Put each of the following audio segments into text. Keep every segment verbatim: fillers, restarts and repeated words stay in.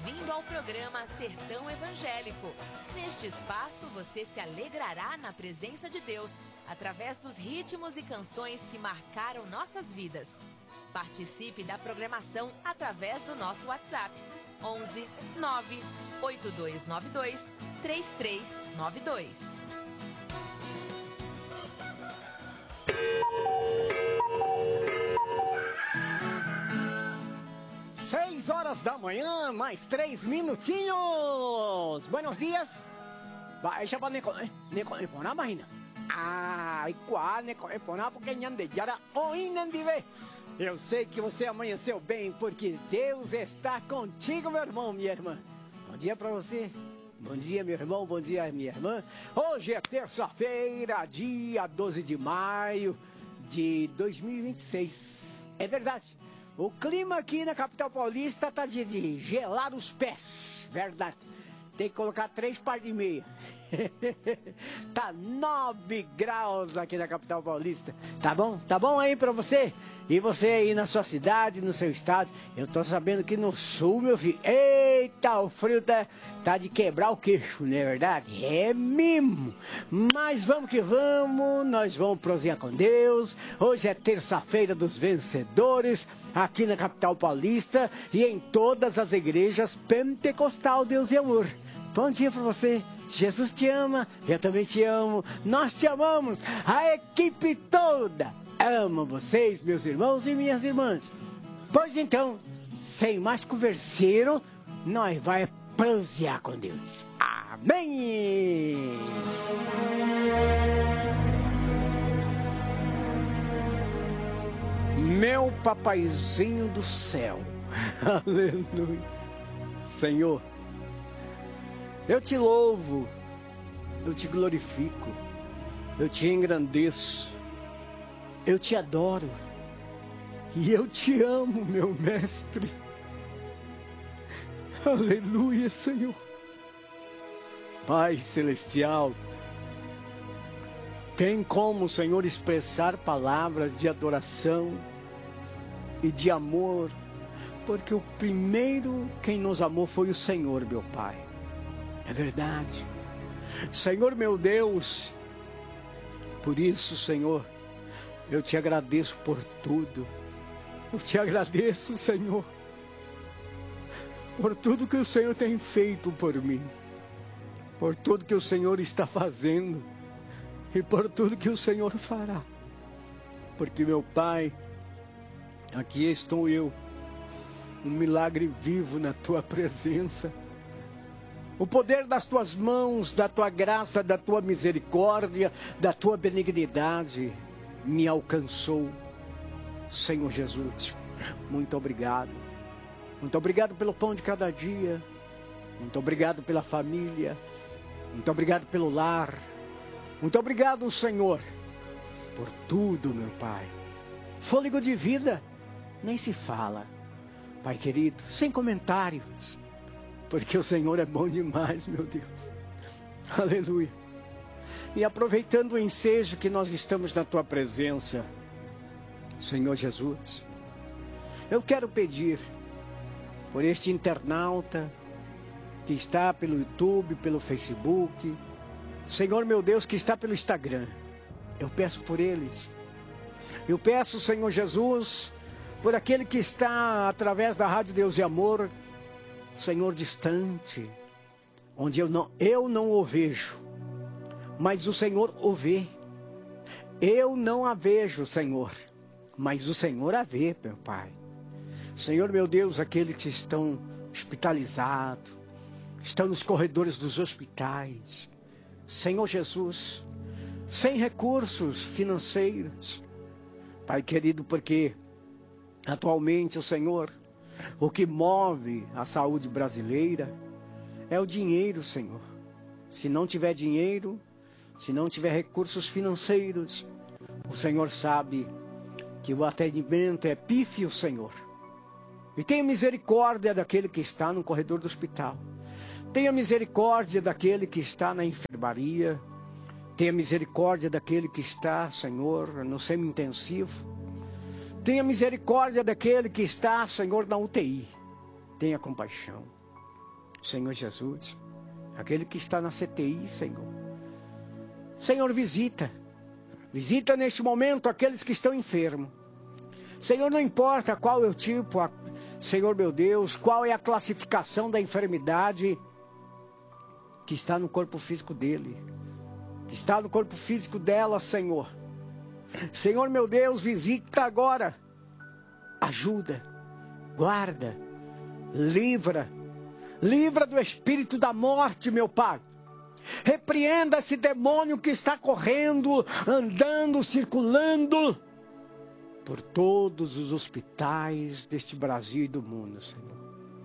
bem-vindo ao programa Sertão Evangélico. Neste espaço, você se alegrará na presença de Deus, através dos ritmos e canções que marcaram nossas vidas. Participe da programação através do nosso WhatsApp, onze nove oito dois nove dois três três nove dois. Seis horas da manhã, mais três minutinhos. Buenos dias. Baixa para Neko, Neko, Epona, imagina. Ai, qual Neko, Epona, porque Nhande Yara, Oinandive. Eu sei que você amanheceu bem, porque Deus está contigo, meu irmão, minha irmã. Bom dia para você. Bom dia, meu irmão, bom dia, minha irmã. Hoje é terça-feira, dia doze de maio de dois mil e vinte e seis. É verdade. O clima aqui na capital paulista tá de, de gelar os pés, verdade. Tem que colocar três pares de meia. Tá nove graus aqui na capital paulista. Tá bom? Tá bom aí pra você? E você aí na sua cidade, no seu estado? Eu tô sabendo que no sul, meu filho, eita, o frio tá, tá de quebrar o queixo, não é verdade? É mesmo. Mas vamos que vamos, nós vamos prosear com Deus. Hoje é terça-feira dos vencedores, aqui na capital paulista e em todas as igrejas pentecostal Deus e Amor. Bom dia pra você. Jesus te ama, eu também te amo, nós te amamos, a equipe toda ama vocês, meus irmãos e minhas irmãs. Pois então, sem mais converseiro, nós vai prosear com Deus. Amém! Meu papaizinho do céu, aleluia, Senhor, eu te louvo, eu te glorifico, eu te engrandeço, eu te adoro e eu te amo, meu mestre. Aleluia, Senhor. Pai celestial, tem como, Senhor, expressar palavras de adoração e de amor, porque o primeiro quem nos amou foi o Senhor, meu Pai. É verdade. Senhor meu Deus, por isso, Senhor, eu te agradeço por tudo. Eu te agradeço, Senhor, por tudo que o Senhor tem feito por mim, por tudo que o Senhor está fazendo e por tudo que o Senhor fará. Porque, meu Pai, aqui estou eu, um milagre vivo na tua presença. O poder das tuas mãos, da tua graça, da tua misericórdia, da tua benignidade me alcançou. Senhor Jesus, muito obrigado. Muito obrigado pelo pão de cada dia. Muito obrigado pela família. Muito obrigado pelo lar. Muito obrigado, Senhor, por tudo, meu Pai. Fôlego de vida, nem se fala. Pai querido, sem comentários. Porque o Senhor é bom demais, meu Deus. Aleluia. E aproveitando o ensejo que nós estamos na tua presença, Senhor Jesus, eu quero pedir por este internauta que está pelo YouTube, pelo Facebook, Senhor meu Deus, que está pelo Instagram. Eu peço por eles. Eu peço, Senhor Jesus, por aquele que está através da Rádio Deus e Amor, Senhor, distante, onde eu não, eu não o vejo, mas o Senhor o vê. Eu não a vejo, Senhor, mas o Senhor a vê, meu Pai. Senhor, meu Deus, aqueles que estão hospitalizados, estão nos corredores dos hospitais, Senhor Jesus, sem recursos financeiros, Pai querido, porque atualmente o Senhor, o que move a saúde brasileira é o dinheiro, Senhor. Se não tiver dinheiro, se não tiver recursos financeiros, o Senhor sabe que o atendimento é pífio, Senhor. E tenha misericórdia daquele que está no corredor do hospital. Tenha misericórdia daquele que está na enfermaria. Tenha misericórdia daquele que está, Senhor, no semi-intensivo. Tenha misericórdia daquele que está, Senhor, na U T I. Tenha compaixão. Senhor Jesus, aquele que está na C T I, Senhor. Senhor, visita. Visita neste momento aqueles que estão enfermos. Senhor, não importa qual é o tipo, a, Senhor meu Deus, qual é a classificação da enfermidade que está no corpo físico dele, que está no corpo físico dela, Senhor. Senhor meu Deus, visita agora. Ajuda, guarda, livra. Livra do espírito da morte, meu Pai. Repreenda esse demônio que está correndo, andando, circulando por todos os hospitais deste Brasil e do mundo, Senhor.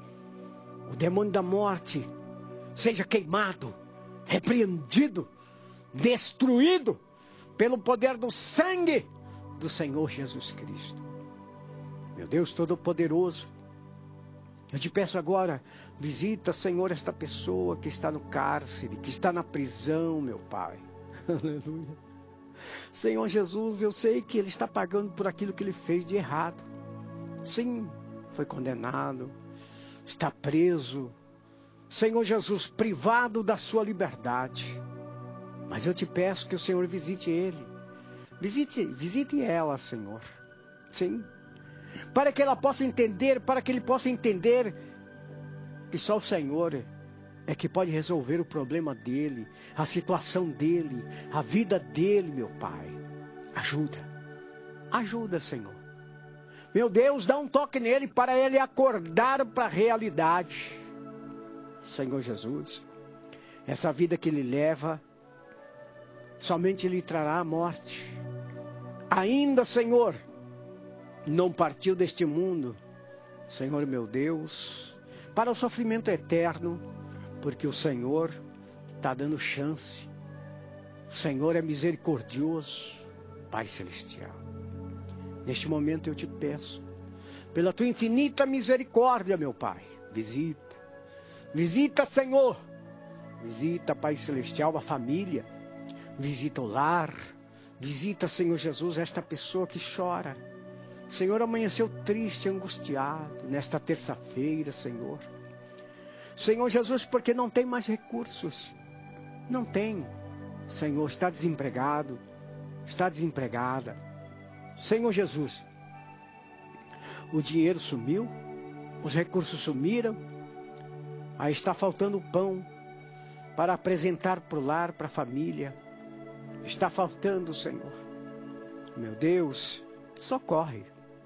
O demônio da morte seja queimado, repreendido, destruído pelo poder do sangue do Senhor Jesus Cristo. Meu Deus Todo-Poderoso, eu te peço agora, visita, Senhor, esta pessoa que está no cárcere, que está na prisão, meu Pai. Aleluia. Senhor Jesus, eu sei que ele está pagando por aquilo que ele fez de errado. Sim, foi condenado, está preso. Senhor Jesus, privado da sua liberdade. Mas eu te peço que o Senhor visite ele. Visite, visite ela, Senhor. Sim. Para que ela possa entender, para que ele possa entender que só o Senhor é que pode resolver o problema dele, a situação dele, a vida dele, meu Pai. Ajuda, ajuda, Senhor. Meu Deus, dá um toque nele para ele acordar para a realidade. Senhor Jesus, essa vida que ele leva, somente lhe trará a morte. Ainda, Senhor, não partiu deste mundo, Senhor meu Deus, para o sofrimento eterno, porque o Senhor está dando chance. O Senhor é misericordioso, Pai Celestial. Neste momento eu te peço, pela tua infinita misericórdia, meu Pai, visita, visita, Senhor, visita, Pai Celestial, a família, visita o lar, visita, Senhor Jesus, esta pessoa que chora. Senhor, amanheceu triste, angustiado, nesta terça-feira, Senhor. Senhor Jesus, porque não tem mais recursos. Não tem. Senhor, está desempregado, está desempregada. Senhor Jesus, o dinheiro sumiu, os recursos sumiram, aí está faltando pão para apresentar para o lar, para a família. Está faltando, Senhor. Meu Deus, socorre.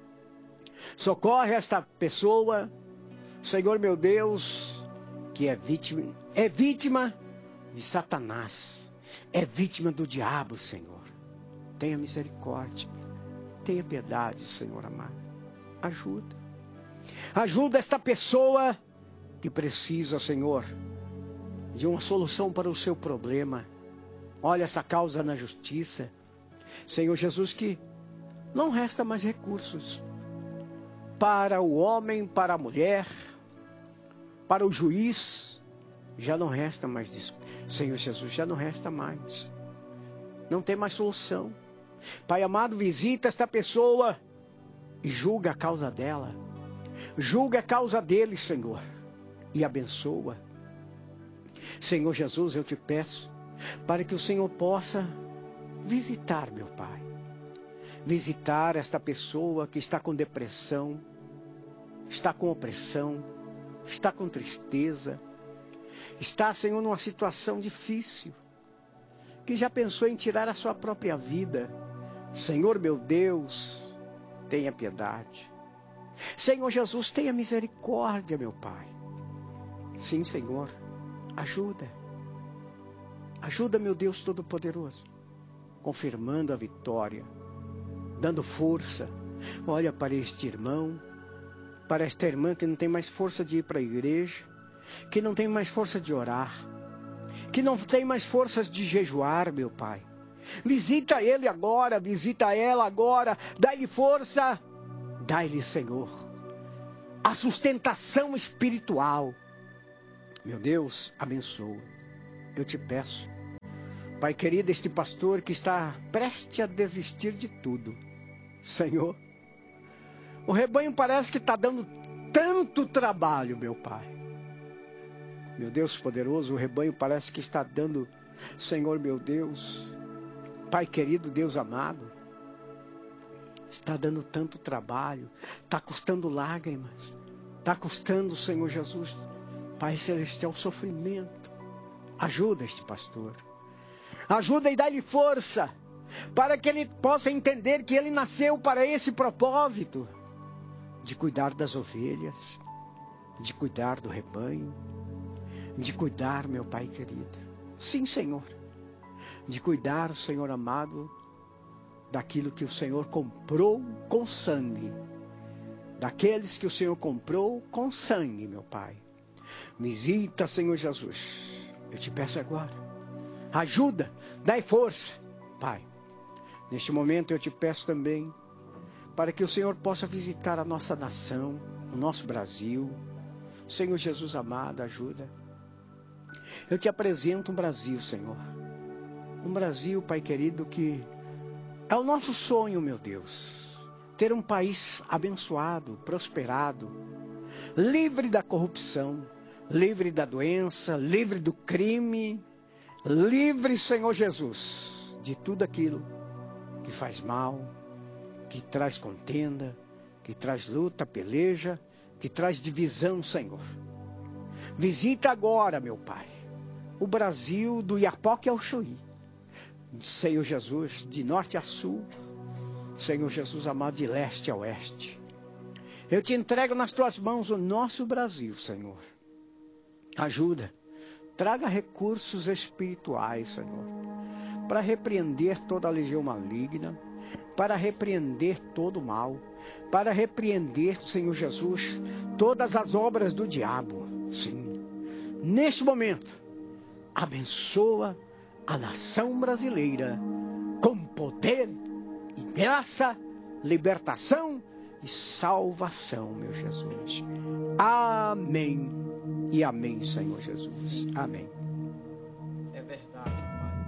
Socorre esta pessoa, Senhor meu Deus, que é vítima, é vítima de Satanás, é vítima do diabo, Senhor. Tenha misericórdia, tenha piedade, Senhor amado. Ajuda, ajuda esta pessoa que precisa, Senhor, de uma solução para o seu problema. Olha essa causa na justiça, Senhor Jesus, que não resta mais recursos para o homem, para a mulher, para o juiz, já não resta mais disso. Senhor Jesus, já não resta mais. Não tem mais solução. Pai amado, visita esta pessoa e julga a causa dela. Julga a causa dele, Senhor, e abençoa. Senhor Jesus, eu te peço para que o Senhor possa visitar, meu Pai. Visitar esta pessoa que está com depressão, está com opressão, está com tristeza, está, Senhor, numa situação difícil, que já pensou em tirar a sua própria vida. Senhor meu Deus, tenha piedade. Senhor Jesus, tenha misericórdia, meu Pai. Sim, Senhor, ajuda. Ajuda, meu Deus Todo-Poderoso, confirmando a vitória, dando força. Olha para este irmão, para esta irmã que não tem mais força de ir para a igreja, que não tem mais força de orar, que não tem mais forças de jejuar, meu Pai. Visita ele agora, visita ela agora, dá-lhe força, dá-lhe, Senhor, a sustentação espiritual. Meu Deus, abençoa. Eu te peço, Pai querido, este pastor que está prestes a desistir de tudo. Senhor, o rebanho parece que está dando tanto trabalho, meu Pai. Meu Deus poderoso, o rebanho parece que está dando, Senhor meu Deus, Pai querido, Deus amado, está dando tanto trabalho, está custando lágrimas, está custando, Senhor Jesus, Pai celestial, sofrimento. Ajuda este pastor, ajuda e dá-lhe força, para que ele possa entender que ele nasceu para esse propósito, de cuidar das ovelhas, de cuidar do rebanho, de cuidar, meu Pai querido, sim, Senhor, de cuidar, Senhor amado, daquilo que o Senhor comprou com sangue, daqueles que o Senhor comprou com sangue, meu Pai. Visita, Senhor Jesus, eu te peço agora, ajuda, dai força, Pai. Neste momento eu te peço também, para que o Senhor possa visitar a nossa nação, o nosso Brasil. Senhor Jesus amado, ajuda. Eu te apresento um Brasil, Senhor. Um Brasil, Pai querido, que é o nosso sonho, meu Deus. Ter um país abençoado, prosperado, livre da corrupção, livre da doença, livre do crime, livre, Senhor Jesus, de tudo aquilo que faz mal, que traz contenda, que traz luta, peleja, que traz divisão, Senhor. Visita agora, meu Pai, o Brasil do Iapoque ao Chuí, Senhor Jesus, de norte a sul, Senhor Jesus amado, de leste a oeste. Eu te entrego nas tuas mãos o nosso Brasil, Senhor. Ajuda, traga recursos espirituais, Senhor, para repreender toda a legião maligna, para repreender todo o mal, para repreender, Senhor Jesus, todas as obras do diabo. Sim, neste momento, abençoa a nação brasileira com poder e graça, libertação e salvação, meu Jesus. Amém e amém, Senhor Jesus. Amém. É verdade, Pai.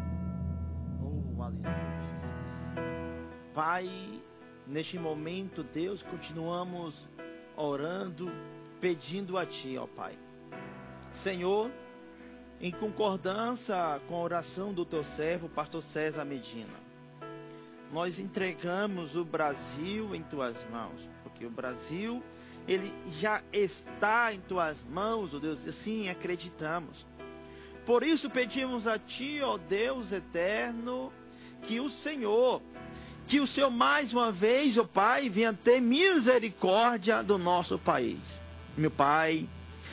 Oh, aleluia, Jesus. Pai, neste momento, Deus, continuamos orando, pedindo a Ti, ó Pai. Senhor, em concordância com a oração do Teu servo, pastor César Medina, nós entregamos o Brasil em Tuas mãos, porque o Brasil, ele já está em Tuas mãos, ó Deus, assim acreditamos. Por isso pedimos a Ti, ó Deus eterno, que o Senhor, que o Senhor mais uma vez, ó Pai, venha ter misericórdia do nosso país. Meu Pai,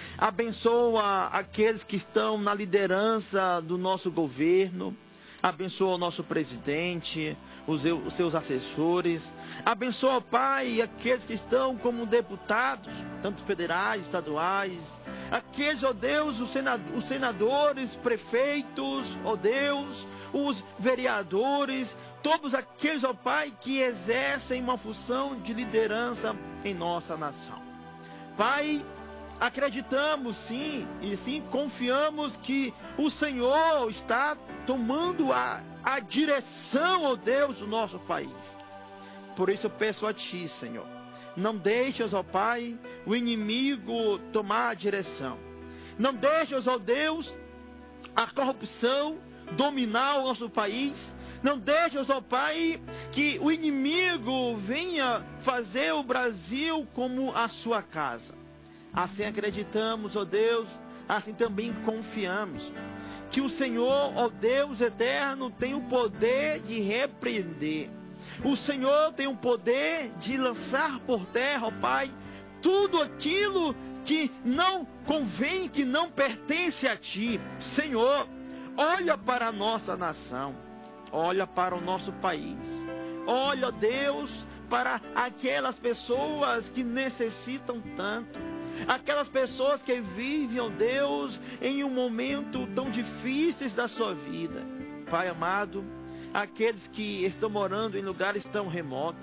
abençoa aqueles que estão na liderança do nosso governo, abençoa o nosso presidente, os seus assessores, abençoa, Pai, aqueles que estão como deputados, tanto federais, estaduais, aqueles, ó Deus, os senadores, prefeitos, ó Deus, os vereadores, todos aqueles, ó Pai, que exercem uma função de liderança em nossa nação. Pai, acreditamos sim, e sim confiamos que o Senhor está tomando a, a direção, ó Deus, do nosso país. Por isso eu peço a Ti, Senhor, não deixes, ó Pai, o inimigo tomar a direção. Não deixes, ó Deus, a corrupção dominar o nosso país. Não deixes, ó Pai, que o inimigo venha fazer o Brasil como a sua casa. Assim acreditamos, ó Deus, assim também confiamos, que o Senhor, ó Deus eterno, tem o poder de repreender. O Senhor tem o poder de lançar por terra, ó Pai, tudo aquilo que não convém, que não pertence a Ti. Senhor, olha para a nossa nação, olha para o nosso país, olha, ó Deus, para aquelas pessoas que necessitam tanto, aquelas pessoas que vivem, ó Deus, em um momento tão difícil da sua vida. Pai amado, aqueles que estão morando em lugares tão remotos,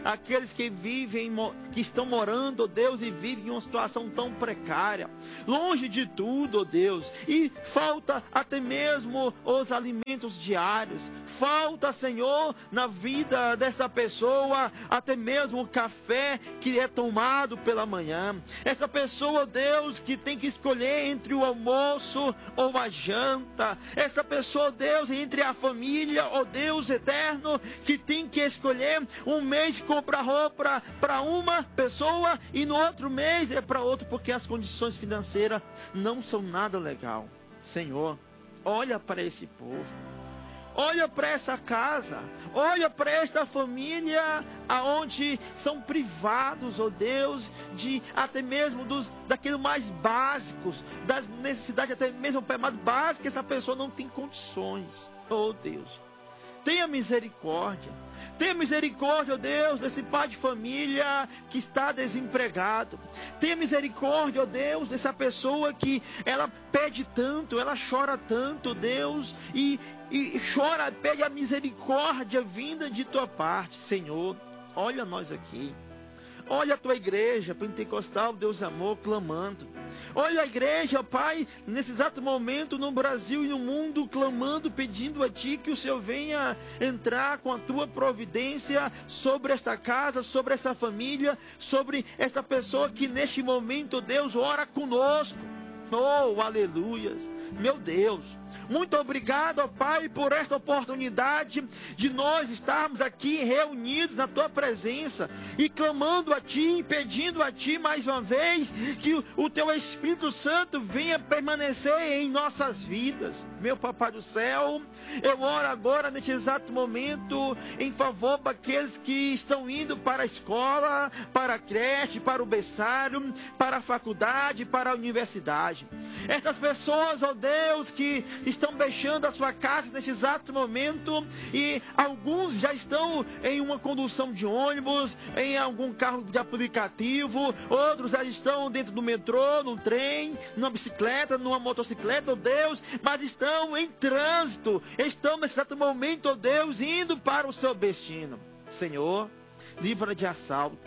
aqueles que vivem, que estão morando, ó Deus, e vivem em uma situação tão precária, longe de tudo, ó Deus, e falta até mesmo os alimentos diários, falta, Senhor, na vida dessa pessoa, até mesmo o café que é tomado pela manhã. Essa pessoa, ó Deus, que tem que escolher entre o almoço ou a janta. Essa pessoa, ó Deus, entre a família, ó Deus eterno, que tem que escolher um mês comprar roupa para uma pessoa e no outro mês é para outro, porque as condições financeiras não são nada legal. Senhor, olha para esse povo, olha para essa casa, olha para esta família, aonde são privados, ó Deus, de até mesmo dos daquilo mais básicos, das necessidades até mesmo mais básicas. Essa pessoa não tem condições, ó Deus. Tenha misericórdia, tenha misericórdia, ó Deus, desse pai de família que está desempregado. Tenha misericórdia, ó Deus, dessa pessoa que ela pede tanto, ela chora tanto, Deus, e, e chora, pede a misericórdia vinda de tua parte. Senhor, olha nós aqui, olha a tua igreja pentecostal, Deus amor, clamando. Olha a igreja, Pai, nesse exato momento no Brasil e no mundo, clamando, pedindo a Ti que o Senhor venha entrar com a Tua providência sobre esta casa, sobre essa família, sobre essa pessoa que neste momento, Deus, ora conosco. Oh, aleluias, meu Deus, muito obrigado, ó Pai, por esta oportunidade de nós estarmos aqui reunidos na Tua presença e clamando a Ti, pedindo a Ti mais uma vez que o Teu Espírito Santo venha permanecer em nossas vidas. Meu Papai do céu, eu oro agora neste exato momento em favor daqueles que estão indo para a escola, para a creche, para o berçário, para a faculdade, para a universidade. Estas pessoas, ó Deus, que estão deixando a sua casa neste exato momento, e alguns já estão em uma condução de ônibus, em algum carro de aplicativo, outros já estão dentro do metrô, no trem, numa bicicleta, numa motocicleta, ó Deus, mas estão em trânsito, estão nesse exato momento, ó Deus, indo para o seu destino. Senhor, livra de assaltos,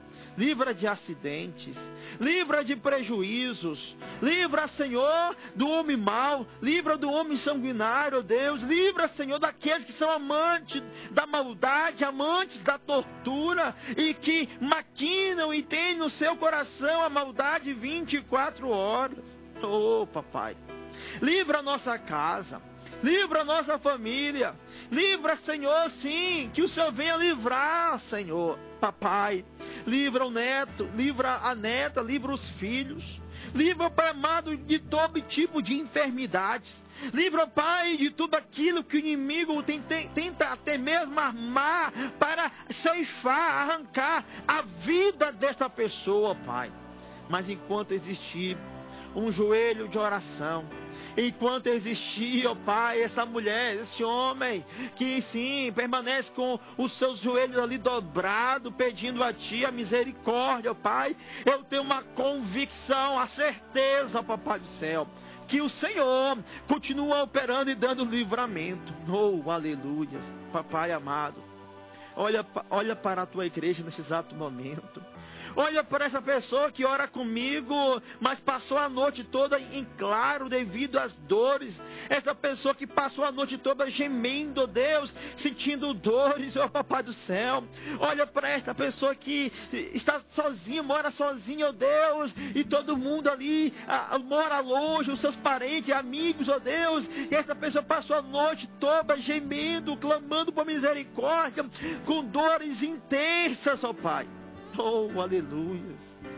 livra de acidentes, livra de prejuízos, livra, Senhor, do homem mau, livra do homem sanguinário, Deus, livra, Senhor, daqueles que são amantes da maldade, amantes da tortura, e que maquinam e têm no seu coração a maldade vinte e quatro horas. Oh, papai, livra a nossa casa, livra a nossa família, livra, Senhor, sim, que o Senhor venha livrar, Senhor. Papai, livra o neto, livra a neta, livra os filhos, livra, Pai amado, de todo tipo de enfermidades, livra, Pai, de tudo aquilo que o inimigo tenta, tenta até mesmo armar para ceifar, arrancar a vida desta pessoa, Pai. Mas enquanto existir um joelho de oração, enquanto existir, ó Pai, essa mulher, esse homem, que sim, permanece com os seus joelhos ali dobrados, pedindo a Ti a misericórdia, ó Pai, eu tenho uma convicção, a certeza, Papai do céu, que o Senhor continua operando e dando livramento. Oh, aleluia, Papai amado, olha, olha para a Tua igreja nesse exato momento. Olha para essa pessoa que ora comigo, mas passou a noite toda em claro devido às dores. Essa pessoa que passou a noite toda gemendo, Deus, sentindo dores, ó Papai do céu. Olha para essa pessoa que está sozinha, mora sozinha, ó Deus, e todo mundo ali a, a, mora longe, os seus parentes, amigos, ó Deus. E essa pessoa passou a noite toda gemendo, clamando por misericórdia, com dores intensas, ó Pai. Oh, aleluia.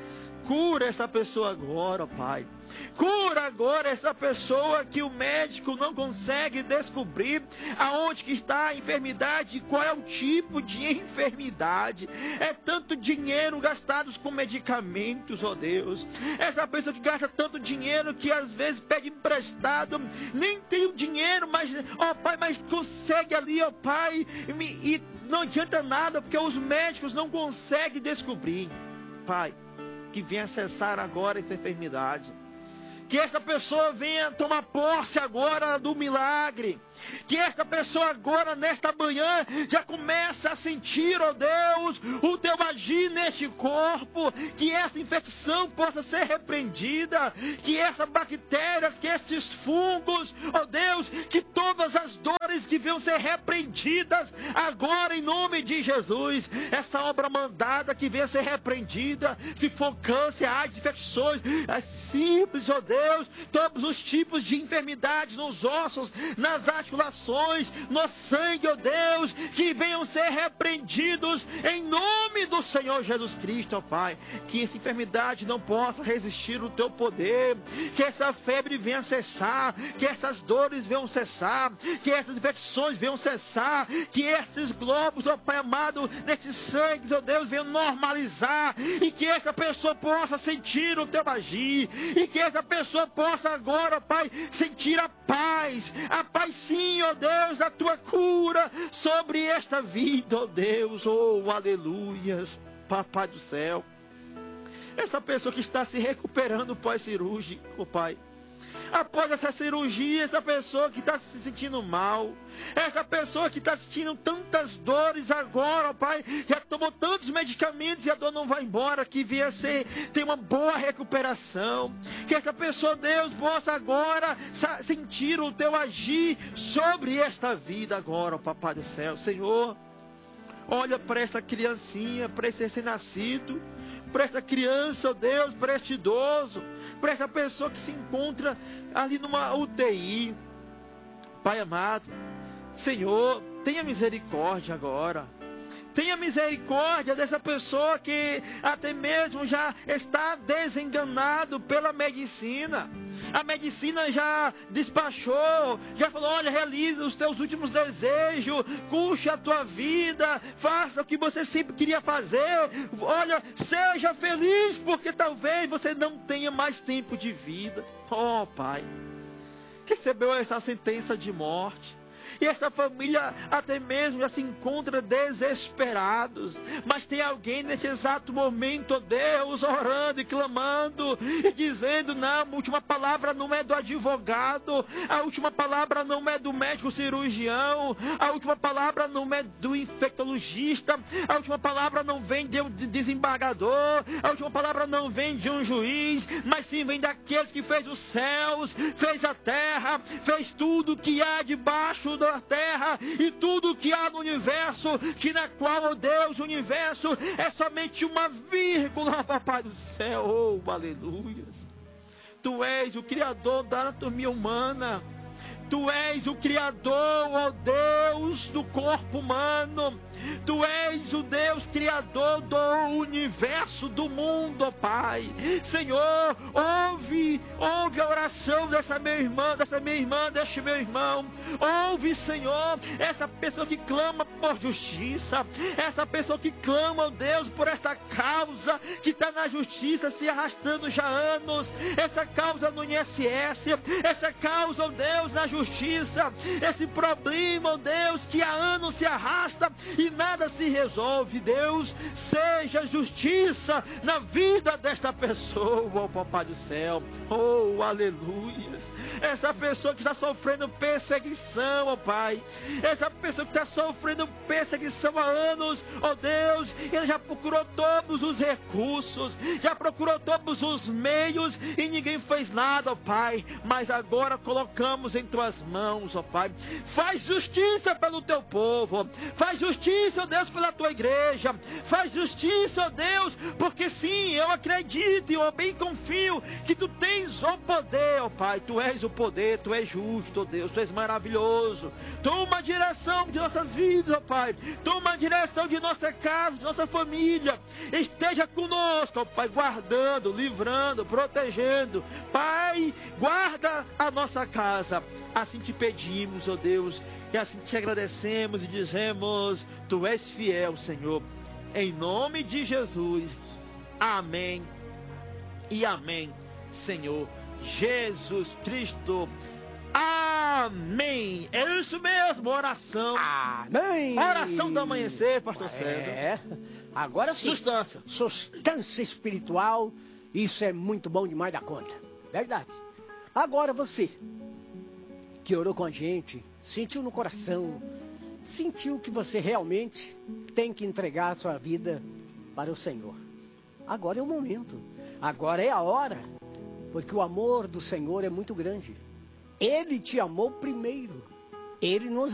Cura essa pessoa agora, ó Pai. Cura agora essa pessoa que o médico não consegue descobrir aonde que está a enfermidade, qual é o tipo de enfermidade. É tanto dinheiro gastado com medicamentos, ó Deus. Essa pessoa que gasta tanto dinheiro que às vezes pede emprestado, nem tem o dinheiro, mas, ó Pai, mas consegue ali, ó Pai, e, e não adianta nada, porque os médicos não conseguem descobrir. Pai, que venha cessar agora essa enfermidade, Que esta pessoa venha tomar posse agora do milagre. Que esta pessoa agora, nesta manhã, já comece a sentir, ó Deus, o teu agir neste corpo. Que essa infecção possa ser repreendida. Que essas bactérias, que esses fungos, ó Deus, que todas as dores que venham ser repreendidas agora em nome de Jesus. Essa obra mandada que venha ser repreendida. Se for câncer, AIDS, infecções, é simples, ó Deus, todos os tipos de enfermidades nos ossos, nas articulações, no sangue, ó Deus, que venham ser repreendidos em nome do Senhor Jesus Cristo, ó Pai. Que essa enfermidade não possa resistir ao teu poder, que essa febre venha cessar, que essas dores venham cessar, que essas infecções venham cessar, que esses globos, ó Pai amado, nesses sangues, ó Deus, venham normalizar, e que essa pessoa possa sentir o teu agir, e que essa pessoa possa agora, Pai, sentir a paz, a paz sim, ó Deus, a tua cura sobre esta vida, ó Deus, oh aleluias, Papai do céu. Essa pessoa que está se recuperando pós-cirúrgico, ó Pai, após essa cirurgia, essa pessoa que está se sentindo mal, essa pessoa que está sentindo tantas dores agora, ó Pai, já tomou tantos medicamentos e a dor não vai embora, que venha ser, ter uma boa recuperação, que essa pessoa, Deus, possa agora sentir o teu agir sobre esta vida agora, ó Papai do céu. Senhor, olha para esta criancinha, para esse recém-nascido, para esta criança, ó Deus, para este idoso, para esta pessoa que se encontra ali numa U T I. Pai amado, Senhor, tenha misericórdia agora. Tenha misericórdia dessa pessoa que até mesmo já está desenganado pela medicina. A medicina já despachou, já falou, olha, realiza os teus últimos desejos, curte a tua vida, faça o que você sempre queria fazer, olha, seja feliz, porque talvez você não tenha mais tempo de vida. Oh, Pai, recebeu essa sentença de morte. E essa família até mesmo já se encontra desesperados. Mas tem alguém nesse exato momento, ó Deus, orando e clamando e dizendo, não, a última palavra não é do advogado, a última palavra não é do médico cirurgião, a última palavra não é do infectologista, a última palavra não vem de um desembargador, a última palavra não vem de um juiz, mas sim vem daqueles que fez os céus, fez a terra, fez tudo que há debaixo da terra e tudo que há no universo, que na qual, ó Deus, o universo é somente uma vírgula, Papai do céu, oh, aleluia. Tu és o Criador da anatomia humana, Tu és o Criador, ó Deus, do corpo humano. Tu és o Deus Criador do universo, do mundo, ó Pai. Senhor, ouve, ouve a oração dessa minha irmã, dessa minha irmã, deste meu irmão. Ouve, Senhor, essa pessoa que clama por justiça, essa pessoa que clama, ó Deus, por esta causa que está na justiça se arrastando já há anos, essa causa no I N S S, essa causa, ó Deus, na justiça, esse problema, ó Deus, que há anos se arrasta e nada se resolve. Deus, seja justiça na vida desta pessoa, ó Papai do céu, oh, aleluia. Essa pessoa que está sofrendo perseguição, ó Pai, essa pessoa que está sofrendo perseguição há anos, ó Deus, ele já procurou todos os recursos, já procurou todos os meios e ninguém fez nada, ó Pai, mas agora colocamos em tuas mãos, ó Pai. Faz justiça pelo teu povo, faz justiça, ó Deus, pela tua igreja, faz justiça, ó Deus, porque sim, eu acredito e eu bem confio que tu tens o poder, ó Pai, tu és o poder, tu és justo, ó Deus, tu és maravilhoso. Toma a direção de nossas vidas, ó Pai, toma a direção de nossa casa, de nossa família, esteja conosco, ó Pai, guardando, livrando, protegendo, Pai, guarda a nossa casa, assim te pedimos, ó Deus, e assim te agradecemos e dizemos, tu és fiel, Senhor, em nome de Jesus, amém e amém, Senhor Jesus Cristo, amém. É isso mesmo, oração, amém. Oração do amanhecer, pastor é, César. É, agora sim, substância, substância espiritual, isso é muito bom demais da conta, verdade. Agora você, que orou com a gente, sentiu no coração, sentiu que você realmente tem que entregar a sua vida para o Senhor. Agora é o momento, agora é a hora, porque o amor do Senhor é muito grande. Ele te amou primeiro, Ele nos